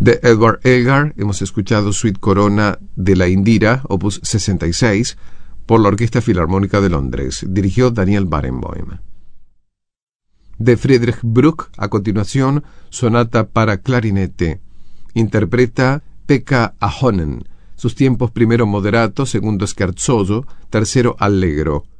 De Edward Elgar hemos escuchado Suite Corona de la Indira, opus 66, por la Orquesta Filarmónica de Londres. Dirigió Daniel Barenboim. De Friedrich Bruck, a continuación, Sonata para clarinete. Interpreta Pekka Ahonen. Sus tiempos: primero moderato, segundo scherzoso, tercero allegro.